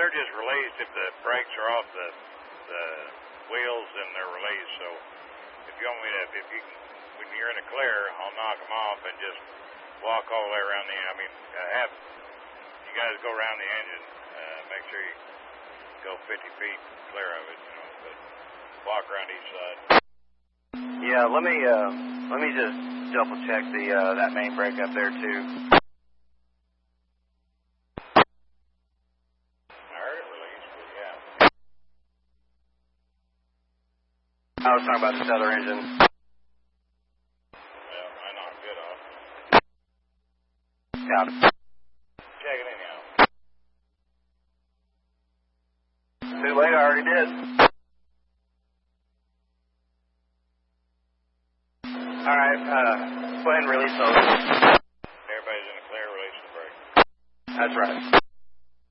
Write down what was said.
they're just released if the brakes are off the wheels, and they're released. So if you want me to, if you can, when you're in the clear, I'll knock them off and just walk all the way around the. I mean, have you guys go around the engine. Make sure you go 50 feet clear of it, you know, but walk around each side. Yeah, let me just double check that main brake up there too. I heard it released, but yeah. I was talking about this other engine. Well, I knocked it off. Yeah. Check it anyhow. Too late, I already did. All right, go ahead and release those. Everybody's in the clear, release the brake. That's right.